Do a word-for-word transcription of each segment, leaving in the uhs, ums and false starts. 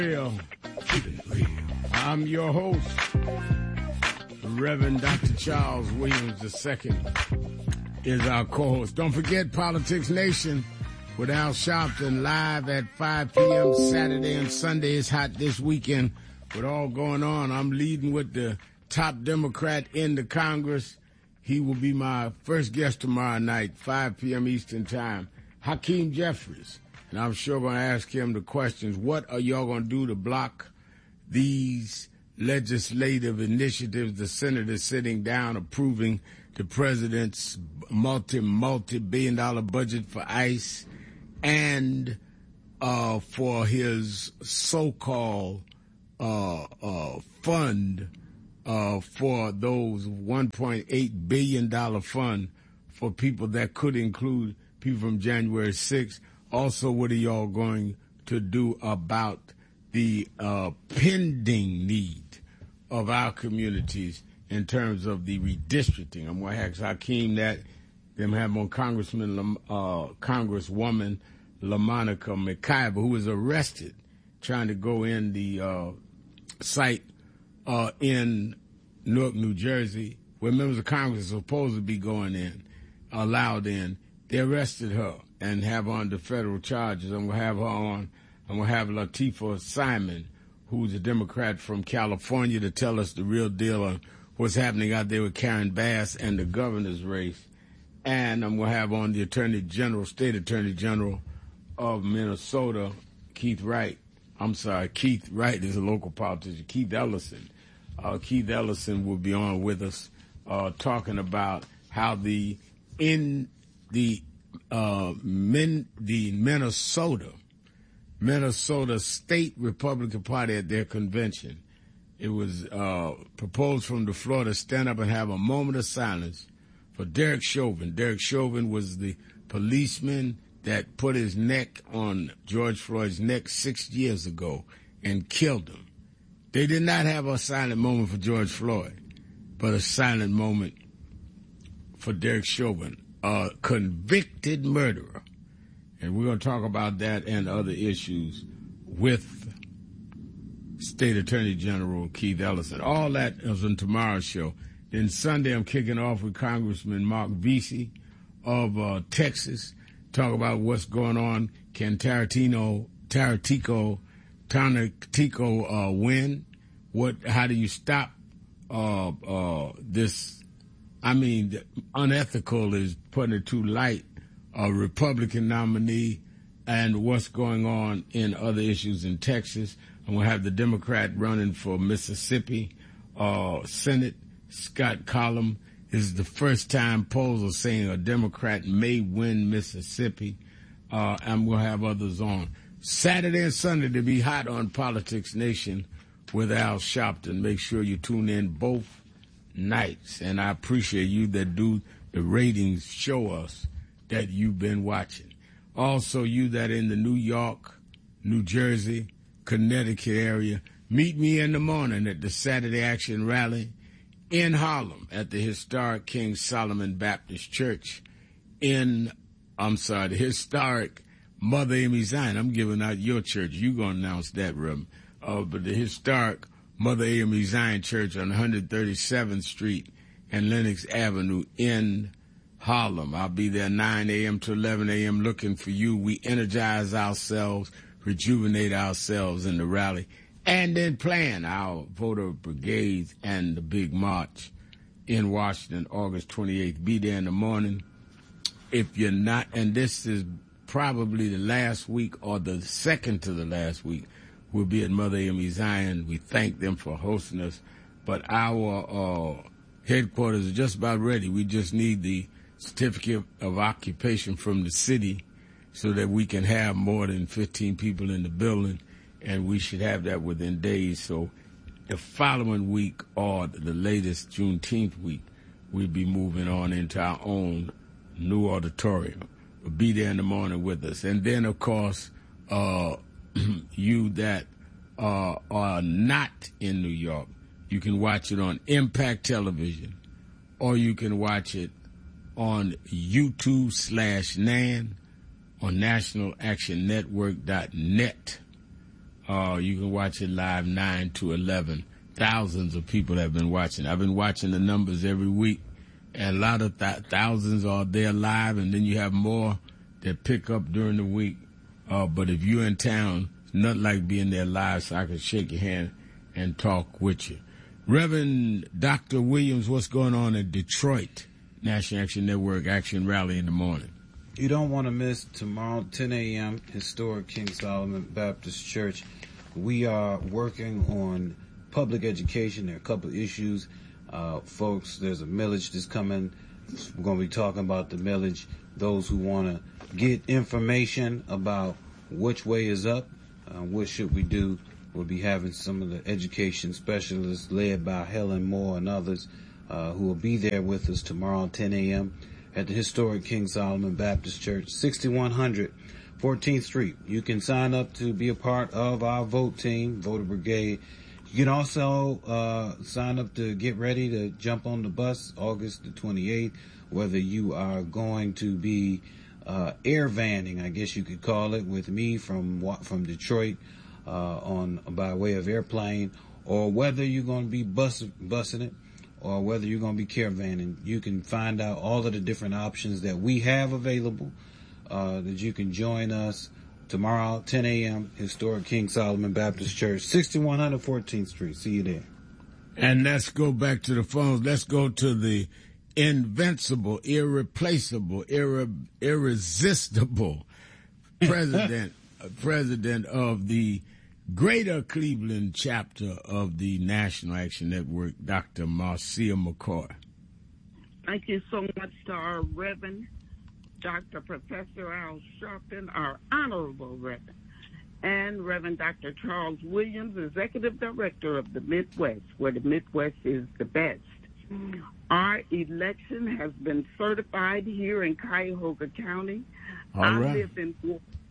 Real. I'm your host, Reverend Doctor Charles Williams the Second is our co-host. Don't forget Politics Nation with Al Sharpton live at five p.m. Saturday and Sunday. It's hot this weekend with all going on. I'm leading with the top Democrat in the Congress. He will be my first guest tomorrow night, five p.m. Eastern Time, Hakeem Jeffries. And I'm sure going to ask him the questions. What are y'all going to do to block these legislative initiatives? The Senate is sitting down approving the president's multi, multi-billion dollar budget for ICE and uh, for his so-called uh, uh, fund uh, for those one point eight billion dollars fund for people that could include people from January sixth. Also, what are y'all going to do about the uh, pending need of our communities in terms of the redistricting? I'm going to ask Hakeem that. Then have on Congressman, uh, Congresswoman LaMonica McIver, who was arrested trying to go in the uh, site uh, in Newark, New Jersey, where members of Congress are supposed to be going in, allowed in. They arrested her and have her under federal charges. I'm going to have her on. I'm going to have Latifah Simon, who's a Democrat from California, to tell us the real deal on what's happening out there with Karen Bass and the governor's race. And I'm going to have on the Attorney General, State Attorney General of Minnesota, Keith Wright. I'm sorry, Keith Wright is a local politician. Keith Ellison. Uh, Keith Ellison will be on with us uh, talking about how the in the Uh, min, the Minnesota, Minnesota State Republican Party at their convention. It was uh, proposed from the floor to stand up and have a moment of silence for Derek Chauvin. Derek Chauvin was the policeman that put his neck on George Floyd's neck six years ago and killed him. They did not have a silent moment for George Floyd, but a silent moment for Derek Chauvin, a convicted murderer. And we're going to talk about that and other issues with State Attorney General Keith Ellison. All that is on tomorrow's show. Then Sunday, I'm kicking off with Congressman Mark Vesey of uh, Texas. Talk about what's going on. Can Tarantino, Taratico, Taratico uh, win? What? How do you stop uh, uh, this? I mean, unethical is putting it too light, a Republican nominee, and what's going on in other issues in Texas. I'm going to have the Democrat running for Mississippi uh, Senate, Scott Collum. This is the first time polls are saying a Democrat may win Mississippi. Uh, I'm going to have others on. Saturday and Sunday to be hot on Politics Nation with Al Sharpton. Make sure you tune in both nights, and I appreciate you that do the ratings show us that you've been watching. Also, you that in the New York, New Jersey, Connecticut area, meet me in the morning at the Saturday Action Rally in Harlem at the historic King Solomon Baptist Church in, I'm sorry, the historic Mother Amy Zion. I'm giving out your church. You're going to announce that, Reverend. Uh, but the historic Mother Amy Zion Church on one thirty-seventh Street and Lenox Avenue in Harlem. I'll be there nine a.m. to eleven a.m. looking for you. We energize ourselves, rejuvenate ourselves in the rally, and then plan our voter brigades and the big march in Washington, August twenty-eighth. Be there in the morning. If you're not, and this is probably the last week or the second to the last week, we'll be at Mother Amy Zion. We thank them for hosting us. But our uh, headquarters are just about ready. We just need the certificate of occupation from the city so that we can have more than fifteen people in the building, and we should have that within days. So the following week or the latest Juneteenth week, we'll be moving on into our own new auditorium. We'll be there in the morning with us. And then, of course, uh, you that uh, are not in New York, you can watch it on Impact Television, or you can watch it on YouTube slash Nan on national action network dot net. Uh, you can watch it live nine to eleven. Thousands of people have been watching. I've been watching the numbers every week, and a lot of th- thousands are there live, and then you have more that pick up during the week. Uh, but if you're in town, it's nothing like being there live so I can shake your hand and talk with you. Reverend Doctor Williams, what's going on in Detroit? National Action Network Action Rally in the morning. You don't want to miss tomorrow, ten a.m., historic King Solomon Baptist Church. We are working on public education. There are a couple of issues. Uh, folks, there's a millage that's coming. We're going to be talking about the millage. Those who want to get information about which way is up, uh, what should we do, we'll be having some of the education specialists led by Helen Moore and others uh, who will be there with us tomorrow at ten a.m. at the historic King Solomon Baptist Church, sixty-one hundred fourteenth Street. You can sign up to be a part of our vote team, Voter Brigade. You can also uh, sign up to get ready to jump on the bus August the twenty-eighth, whether you are going to be uh, air vanning, I guess you could call it, with me from from Detroit uh, on by way of airplane, or whether you're going to be bus, busing it, or whether you're going to be caravanning. You can find out all of the different options that we have available, uh, that you can join us tomorrow, ten a.m., historic King Solomon Baptist Church, sixty-one hundred fourteenth Street. See you there. And let's go back to the phones. Let's go to the invincible, irreplaceable, irre- irresistible president, president of the Greater Cleveland chapter of the National Action Network, Doctor Marcia McCoy. Thank you so much to our Reverend Doctor Professor Al Sharpton, our Honorable Reverend, and Reverend Doctor Charles Williams, Executive Director of the Midwest, where the Midwest is the best. Our election has been certified here in Cuyahoga County. All I right. live in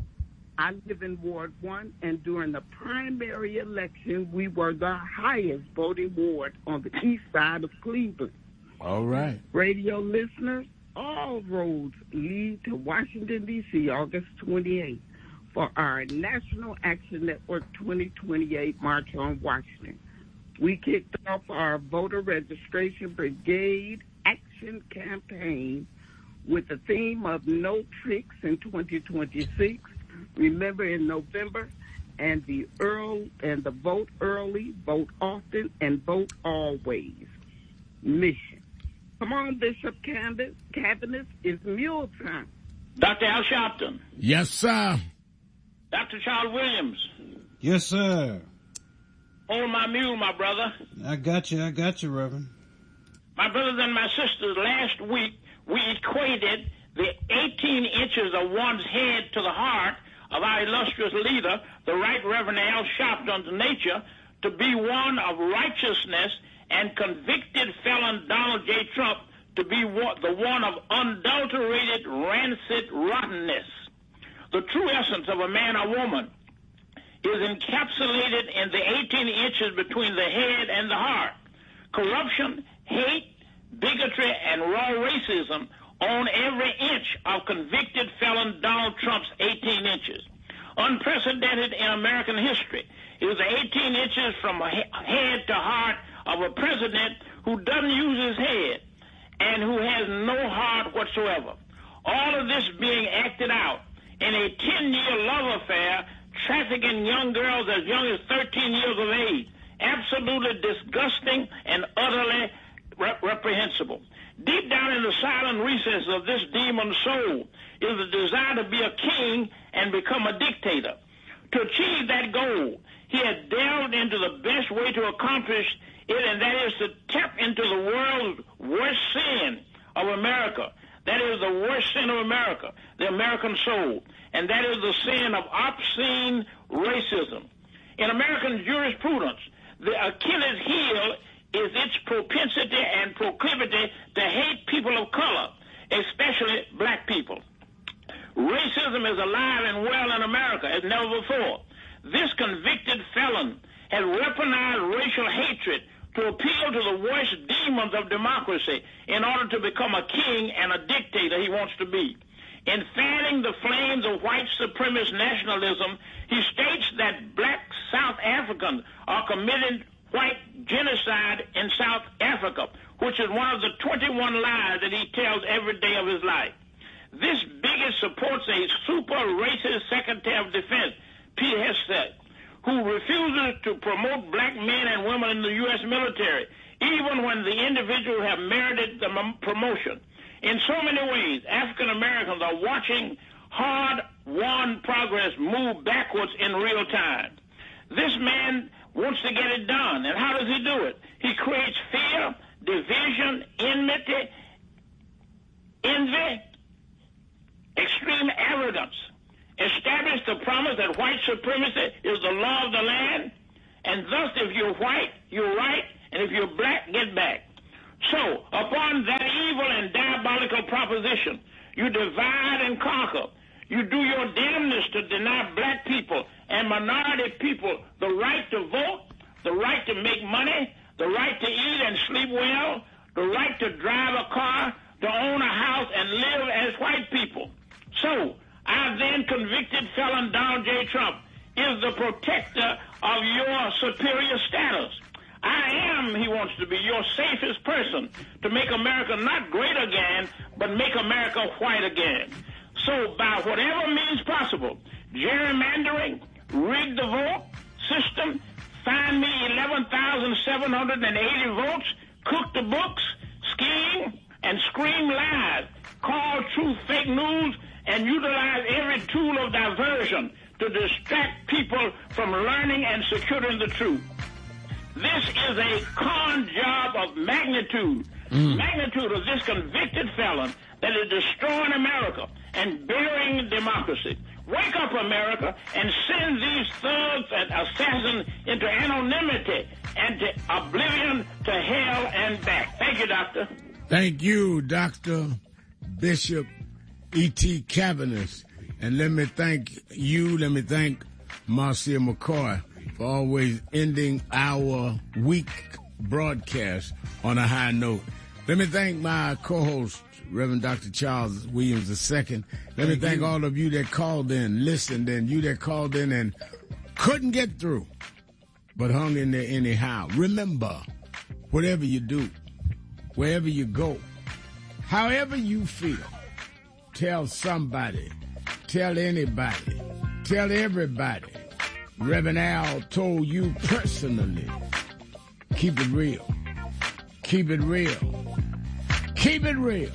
I live in Ward one, and during the primary election, we were the highest voting ward on the east side of Cleveland. All right. Radio listeners, all roads lead to Washington, D C, August twenty-eighth, for our National Action Network twenty twenty-eight March on Washington. We kicked off our voter registration brigade action campaign with the theme of No Tricks in twenty twenty-six. Remember in November, and the early and the vote early, vote often, and vote always mission. Come on, Bishop Cabinet, Cabinet, it's mule time. Doctor Al Sharpton. Yes, sir. Doctor Charles Williams. Yes, sir. Hold my mule, my brother. I got you. I got you, Reverend. My brothers and my sisters, last week we equated the eighteen inches of one's head to the heart of our illustrious leader, the Right Reverend Al Sharpton's nature, to be one of righteousness, and convicted felon Donald J. Trump to be the one of unadulterated, rancid rottenness. The true essence of a man or woman is encapsulated in the eighteen inches between the head and the heart. Corruption, hate, bigotry, and raw racism own every inch of convicted felon Donald Trump's eighteen inches. Unprecedented in American history is the eighteen inches from head to heart of a president who doesn't use his head and who has no heart whatsoever. All of this being acted out in a ten-year love affair, trafficking young girls as young as thirteen years of age. Absolutely disgusting and utterly rep- reprehensible. Deep down in the silent recesses of this demon soul is the desire to be a king and become a dictator. To achieve that goal, he had delved into the best way to accomplish it, and that is to tap into the world's worst sin of America. That is the worst sin of America, the American soul, and that is the sin of obscene racism. In American jurisprudence, the Achilles heel is its propensity and proclivity to hate people of color, especially black people. Racism is alive and well in America as never before. This convicted felon has weaponized racial hatred to appeal to the worst demons of democracy in order to become a king and a dictator he wants to be. In fanning the flames of white supremacist nationalism, he states that black South Africans are committing white genocide in South Africa, which is one of the twenty-one lies that he tells every day of his life. This bigot supports a super racist Secretary of Defense, Pete Hegseth, who refuses to promote black men and women in the U S military, even when the individuals have merited the promotion. In so many ways, African Americans are watching hard-won progress move backwards in real time. This man wants to get it done, and how does he do it? He creates fear, division, enmity, envy, extreme arrogance, establish the promise that white supremacy is the law of the land, and thus if you're white, you're right, and if you're black, get back. So, upon that evil and diabolical proposition, you divide and conquer. You do your damnedest to deny black people and minority people the right to vote, the right to make money, the right to eat and sleep well, the right to drive a car, to own a house, and live as white people. So, our then convicted felon Donald J. Trump is the protector of your superior status. I am, he wants to be, your safest person to make America not great again, but make America white again. So by whatever means possible, gerrymandering, rig the vote system, find me eleven thousand seven hundred eighty votes, cook the books, scheme, and scream lies, call truth fake news, and utilize every tool of diversion to distract people from learning and securing the truth. This is a con job of magnitude. Mm. Magnitude of this convicted felon that is destroying America and burying democracy. Wake up, America, and send these thugs and assassins into anonymity and to oblivion, to hell and back. Thank you, Doctor. Thank you, Doctor Bishop E T. Cavanis. And let me thank you, let me thank Marcia McCoy for always ending our week broadcast on a high note. Let me thank my co-host, Reverend Doctor Charles Williams the Second. Let thank me thank you. all of you that called in, listened, and you that called in and couldn't get through, but hung in there anyhow. Remember, whatever you do, wherever you go, however you feel, tell somebody, tell anybody, tell everybody. Reverend Al told you personally, keep it real. Keep it real. Keep it real.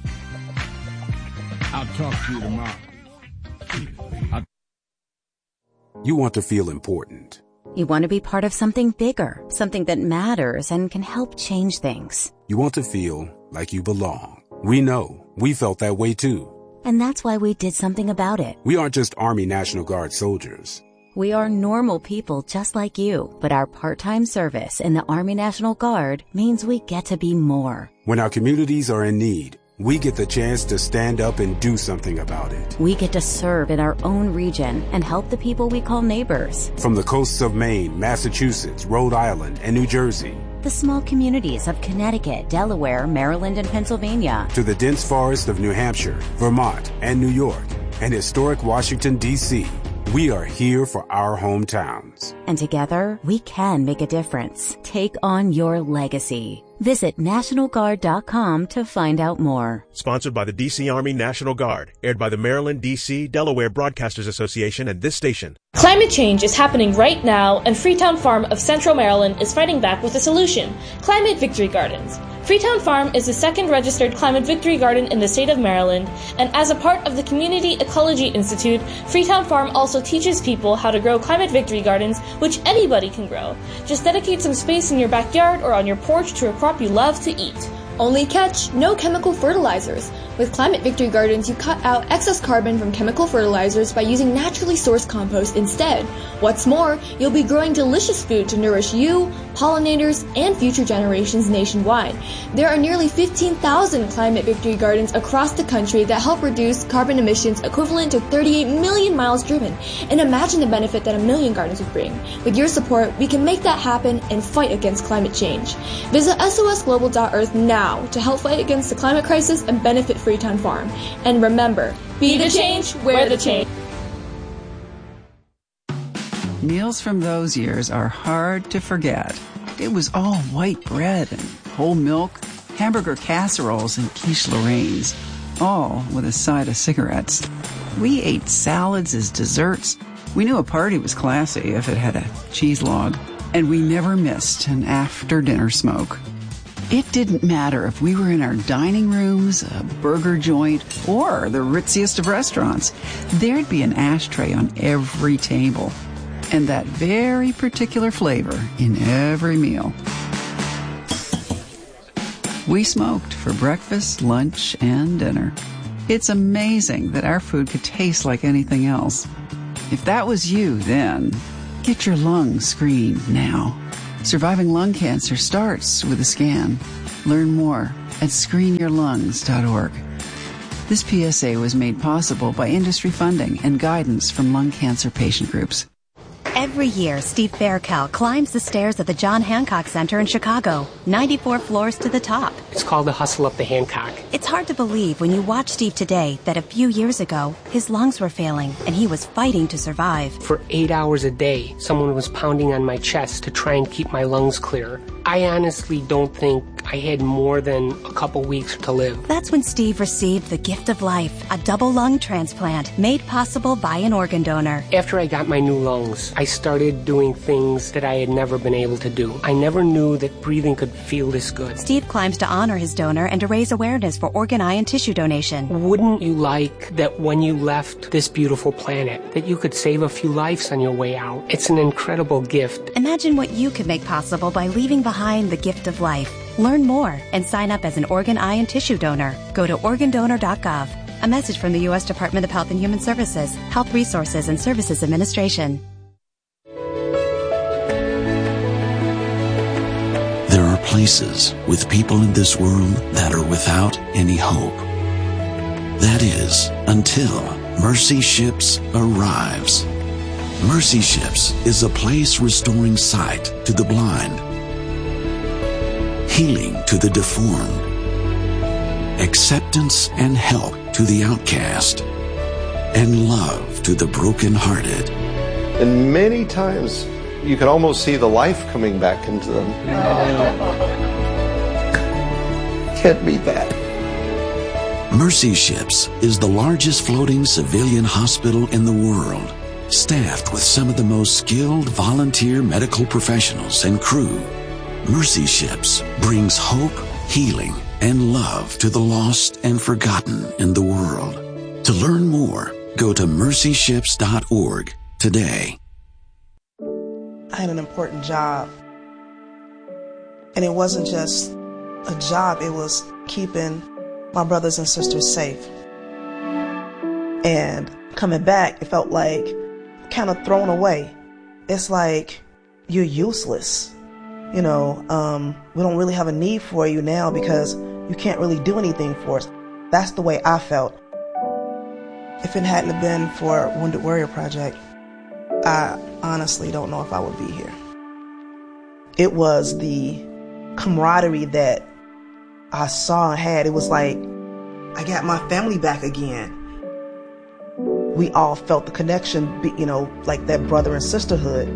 I'll talk to you tomorrow. I'll- You want to feel important. You want to be part of something bigger, something that matters and can help change things. You want to feel like you belong. We know. We felt that way too. And that's why we did something about it. We aren't just Army National Guard soldiers. We are normal people just like you, but our part-time service in the Army National Guard means we get to be more. When our communities are in need, we get the chance to stand up and do something about it. We get to serve in our own region and help the people we call neighbors. From the coasts of Maine, Massachusetts, Rhode Island, and New Jersey. The small communities of Connecticut, Delaware, Maryland, and Pennsylvania. To the dense forest of New Hampshire, Vermont, and New York, and historic Washington, D C We are here for our hometowns. And together, we can make a difference. Take on your legacy. Visit National Guard dot com to find out more. Sponsored by the D C Army National Guard. Aired by the Maryland, D C, Delaware Broadcasters Association and this station. Climate change is happening right now, and Freetown Farm of Central Maryland is fighting back with a solution. Climate Victory Gardens. Freetown Farm is the second registered Climate Victory Garden in the state of Maryland, and as a part of the Community Ecology Institute, Freetown Farm also teaches people how to grow Climate Victory Gardens, which anybody can grow. Just dedicate some space in your backyard or on your porch to a crop you love to eat. Only catch, no chemical fertilizers. With Climate Victory Gardens, you cut out excess carbon from chemical fertilizers by using naturally sourced compost instead. What's more, you'll be growing delicious food to nourish you, pollinators, and future generations nationwide. There are nearly fifteen thousand Climate Victory Gardens across the country that help reduce carbon emissions equivalent to thirty-eight million miles driven. And imagine the benefit that a million gardens would bring. With your support, we can make that happen and fight against climate change. Visit S O S global dot earth now now to help fight against the climate crisis and benefit Freetown Farm. And remember, be the change, wear the change. Meals from those years are hard to forget. It was all white bread and whole milk, hamburger casseroles and quiche Lorraine's, all with a side of cigarettes. We ate salads as desserts. We knew a party was classy if it had a cheese log. And we never missed an after-dinner smoke. It didn't matter if we were in our dining rooms, a burger joint, or the ritziest of restaurants. There'd be an ashtray on every table. And that very particular flavor in every meal. We smoked for breakfast, lunch, and dinner. It's amazing that our food could taste like anything else. If that was you then, get your lungs screened now. Surviving lung cancer starts with a scan. Learn more at screen your lungs dot org. This P S A was made possible by industry funding and guidance from lung cancer patient groups. Every year, Steve Faircal climbs the stairs of the John Hancock Center in Chicago, ninety-four floors to the top. It's called the Hustle Up the Hancock. It's hard to believe when you watch Steve today that a few years ago, his lungs were failing and he was fighting to survive. For eight hours a day, someone was pounding on my chest to try and keep my lungs clear. I honestly don't think I had more than a couple weeks to live. That's when Steve received the gift of life, a double lung transplant made possible by an organ donor. After I got my new lungs, I started doing things that I had never been able to do. I never knew that breathing could feel this good. Steve climbs to honor his donor and to raise awareness for organ, eye, and tissue donation. Wouldn't you like that when you left this beautiful planet, that you could save a few lives on your way out? It's an incredible gift. Imagine what you could make possible by leaving behind the gift of life. Learn more and sign up as an organ, eye, and tissue donor. Go to organ donor dot gov. A message from the U S Department of Health and Human Services, Health Resources and Services Administration. There are places with people in this world that are without any hope. That is, until Mercy Ships arrives. Mercy Ships is a place restoring sight to the blind, healing to the deformed, acceptance and help to the outcast, and love to the brokenhearted. And many times you can almost see the life coming back into them. Can't beat that. Mercy Ships is the largest floating civilian hospital in the world, staffed with some of the most skilled volunteer medical professionals and crew. Mercy Ships brings hope, healing, and love to the lost and forgotten in the world. To learn more, go to mercy ships dot org today. I had an important job. And it wasn't just a job, it was keeping my brothers and sisters safe. And coming back, it felt like kind of thrown away. It's like you're useless. You know, um, we don't really have a need for you now because you can't really do anything for us. That's the way I felt. If it hadn't been for Wounded Warrior Project, I honestly don't know if I would be here. It was the camaraderie that I saw and had. It was like, I got my family back again. We all felt the connection, you know, like that brother and sisterhood.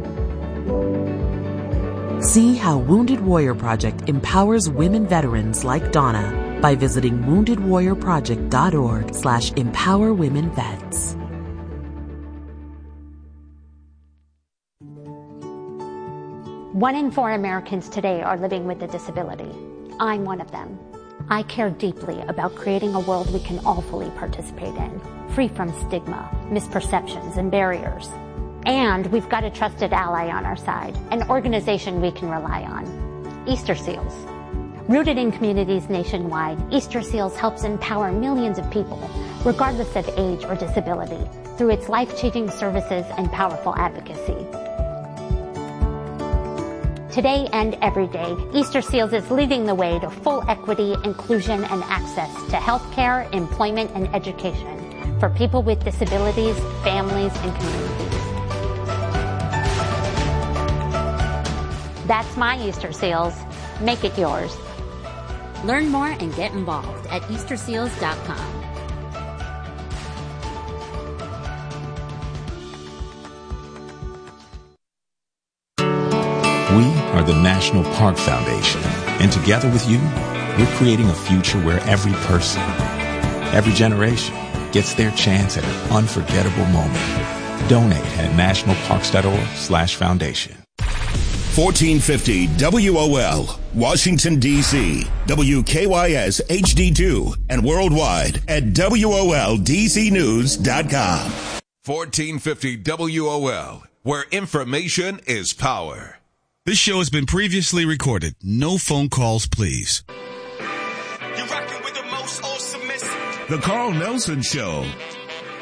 See how Wounded Warrior Project empowers women veterans like Donna by visiting wounded warrior project dot org slash empower women vets. One in four Americans today are living with a disability. I'm one of them. I care deeply about creating a world we can all fully participate in, free from stigma, misperceptions, and barriers. And we've got a trusted ally on our side, an organization we can rely on, Easter Seals. Rooted in communities nationwide, Easter Seals helps empower millions of people, regardless of age or disability, through its life-changing services and powerful advocacy. Today and every day, Easter Seals is leading the way to full equity, inclusion, and access to healthcare, employment, and education for people with disabilities, families, and communities. That's my Easter Seals. Make it yours. Learn more and get involved at easter seals dot com. We are the National Park Foundation, and together with you, we're creating a future where every person, every generation, gets their chance at an unforgettable moment. Donate at nationalparks.org slash foundation. fourteen fifty W O L, Washington, D C, W K Y S H D two, and worldwide at W O L D C news dot com. fourteen fifty W O L, where information is power. This show has been previously recorded. No phone calls, please. The Carl Nelson Show,